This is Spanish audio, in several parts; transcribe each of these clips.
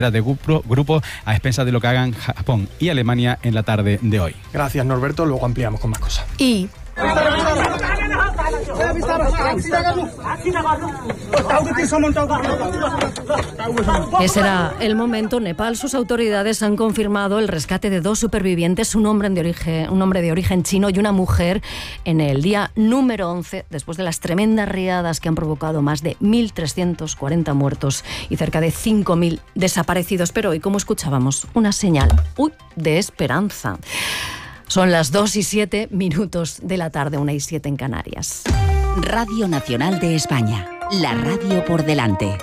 de grupo a expensas de lo que hagan Japón y Alemania en la tarde de hoy. Gracias, Norberto. Luego ampliamos con más cosas. Y ese era el momento. Nepal, sus autoridades han confirmado el rescate de 2 supervivientes, un hombre de origen chino y una mujer, en el día número 11, después de las tremendas riadas que han provocado más de 1.340 muertos y cerca de 5.000 desaparecidos. Pero hoy, como escuchábamos, una señal de esperanza. Son las 2:07 de la tarde, 1:07 en Canarias. Radio Nacional de España, la radio por delante.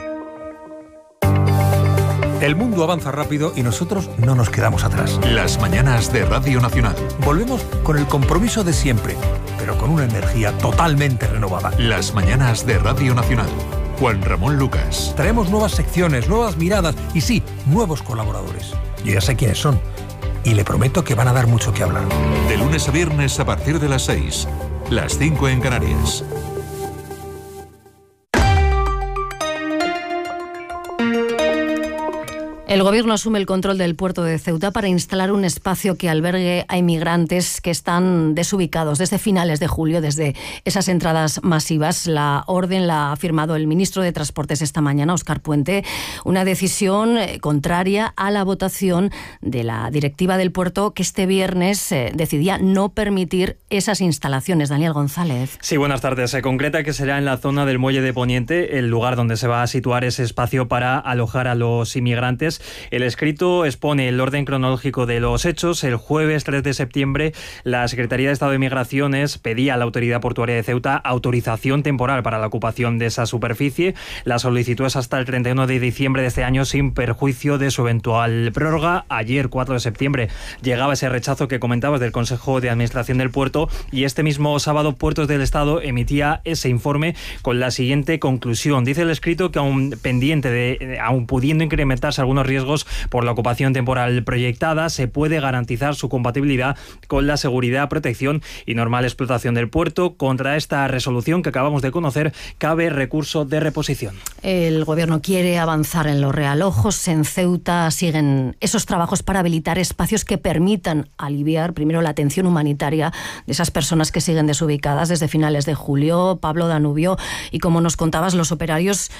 El mundo avanza rápido y nosotros no nos quedamos atrás. Las mañanas de Radio Nacional. Volvemos con el compromiso de siempre, pero con una energía totalmente renovada. Las mañanas de Radio Nacional. Juan Ramón Lucas. Traemos nuevas secciones, nuevas miradas y sí, nuevos colaboradores. Yo ya sé quiénes son. Y le prometo que van a dar mucho que hablar. De lunes a viernes a partir de las 6, las 5 en Canarias. El Gobierno asume el control del puerto de Ceuta para instalar un espacio que albergue a inmigrantes que están desubicados desde finales de julio, desde esas entradas masivas. La orden la ha firmado el ministro de Transportes esta mañana, Óscar Puente, una decisión contraria a la votación de la directiva del puerto que este viernes decidía no permitir esas instalaciones. Daniel González. Sí, buenas tardes. Se concreta que será en la zona del Muelle de Poniente, el lugar donde se va a situar ese espacio para alojar a los inmigrantes. El escrito expone el orden cronológico de los hechos. El jueves 3 de septiembre, la Secretaría de Estado de Migraciones pedía a la Autoridad Portuaria de Ceuta autorización temporal para la ocupación de esa superficie. La solicitud es hasta el 31 de diciembre de este año, sin perjuicio de su eventual prórroga. Ayer, 4 de septiembre, llegaba ese rechazo que comentabas del Consejo de Administración del Puerto, y este mismo sábado Puertos del Estado emitía ese informe con la siguiente conclusión. Dice el escrito que aún pudiendo incrementarse algunos riesgos por la ocupación temporal proyectada, se puede garantizar su compatibilidad con la seguridad, protección y normal explotación del puerto. Contra esta resolución que acabamos de conocer, cabe recurso de reposición. El Gobierno quiere avanzar en los realojos. En Ceuta siguen esos trabajos para habilitar espacios que permitan aliviar primero la atención humanitaria de esas personas que siguen desubicadas desde finales de julio. Pablo Danubio, y como nos contabas, los operarios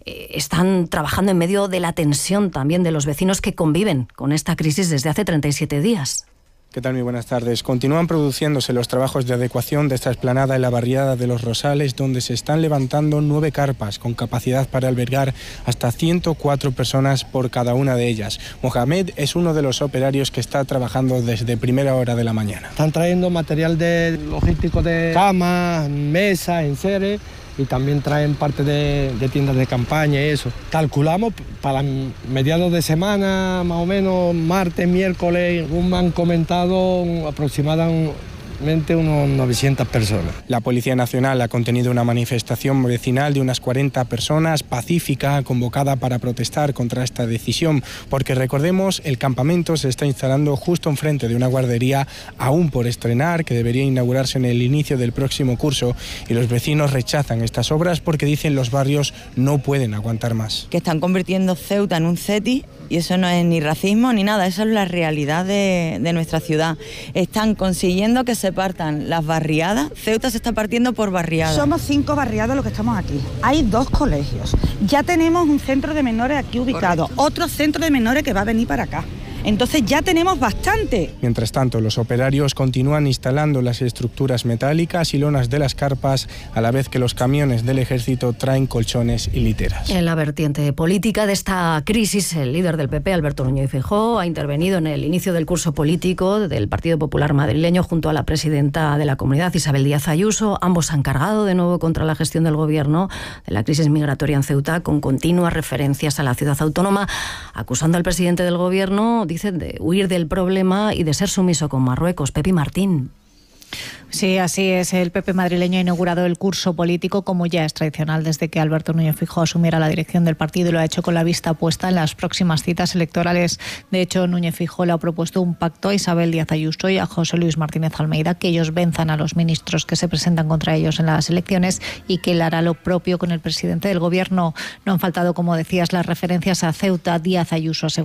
están trabajando en medio de la tensión también de los vecinos que conviven con esta crisis desde hace 37 días. ¿Qué tal? Muy buenas tardes. Continúan produciéndose los trabajos de adecuación de esta explanada en la barriada de Los Rosales, donde se están levantando 9 carpas con capacidad para albergar hasta 104 personas por cada una de ellas. Mohamed es uno de los operarios que está trabajando desde primera hora de la mañana. Están trayendo material logístico de camas, mesas, enseres, y también traen parte de tiendas de campaña y eso. Calculamos para mediados de semana, más o menos martes, miércoles, me han comentado aproximadamente unos 900 personas. La Policía Nacional ha contenido una manifestación vecinal de unas 40 personas, pacífica, convocada para protestar contra esta decisión, porque recordemos, el campamento se está instalando justo enfrente de una guardería aún por estrenar, que debería inaugurarse en el inicio del próximo curso, y los vecinos rechazan estas obras porque dicen los barrios no pueden aguantar más. Que están convirtiendo Ceuta en un CETI, y eso no es ni racismo ni nada, eso es la realidad de nuestra ciudad. Están consiguiendo que se partan las barriadas. Ceuta se está partiendo por barriadas. Somos 5 barriadas los que estamos aquí. Hay 2 colegios. Ya tenemos un centro de menores aquí ubicado. Correcto. Otro centro de menores que va a venir para acá. Entonces ya tenemos bastante. Mientras tanto, los operarios continúan instalando las estructuras metálicas y lonas de las carpas, a la vez que los camiones del ejército traen colchones y literas. En la vertiente política de esta crisis, el líder del PP, Alberto Núñez Feijóo, ha intervenido en el inicio del curso político del Partido Popular madrileño junto a la presidenta de la Comunidad, Isabel Díaz Ayuso. Ambos han cargado de nuevo contra la gestión del Gobierno de la crisis migratoria en Ceuta, con continuas referencias a la ciudad autónoma, acusando al presidente del Gobierno, dicen, de huir del problema y de ser sumiso con Marruecos. Pepi Martín. Sí, así es. El PP madrileño ha inaugurado el curso político como ya es tradicional desde que Alberto Núñez Feijóo asumiera la dirección del partido y lo ha hecho con la vista puesta en las próximas citas electorales. De hecho, Núñez Feijóo le ha propuesto un pacto a Isabel Díaz Ayuso y a José Luis Martínez Almeida, que ellos venzan a los ministros que se presentan contra ellos en las elecciones y que él hará lo propio con el presidente del Gobierno. No han faltado, como decías, las referencias a Ceuta. Díaz Ayuso